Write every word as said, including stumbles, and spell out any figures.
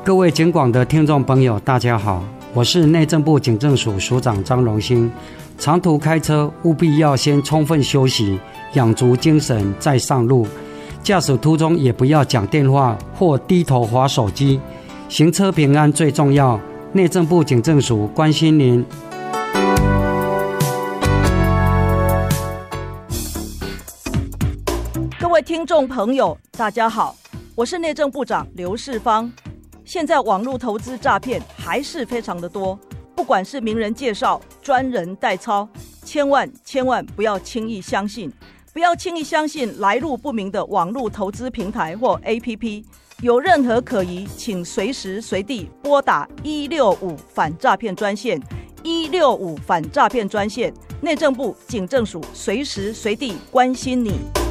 各位警广的听众朋友大家好，我是内政部警政署署长张荣兴。长途开车务必要先充分休息，养足精神再上路。驾驶途中也不要讲电话或低头滑手机，行车平安最重要。内政部警政署关心您。 各位听众朋友大家好，我是内政部长刘世芳。现在网络投资诈骗还是非常的多，不管是名人介绍、专人代操，千万千万不要轻易相信，不要轻易相信来路不明的网络投资平台或 A P P。 有任何可疑，请随时随地拨打一六五反诈骗专线，一六五反诈骗专线，内政部警政署随时随地关心你。